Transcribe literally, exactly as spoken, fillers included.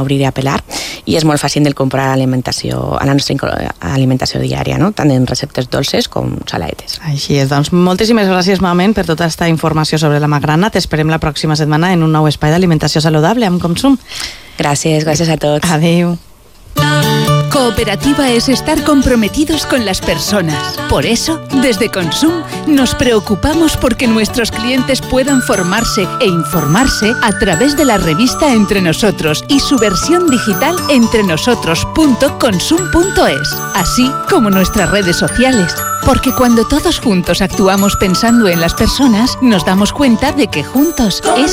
obrir i a pelar, i és molt fàcil d'incorporar a l'alimentació, a la nostra alimentació diària, no? Tant en receptes dolces com saladetes. Així és, doncs moltíssimes gràcies, Mamen, per tota aquesta informació sobre la magrana. T'esperem la pròxima setmana en un nou espai d'alimentació saludable amb Consum. Gràcies, gràcies a tots. Adéu. Cooperativa es estar comprometidos con las personas. Por eso, desde Consum, nos preocupamos porque nuestros clientes puedan formarse e informarse a través de la revista Entre Nosotros y su versión digital entrenosotros punto consum punto es, así como nuestras redes sociales. Porque cuando todos juntos actuamos pensando en las personas, nos damos cuenta de que juntos es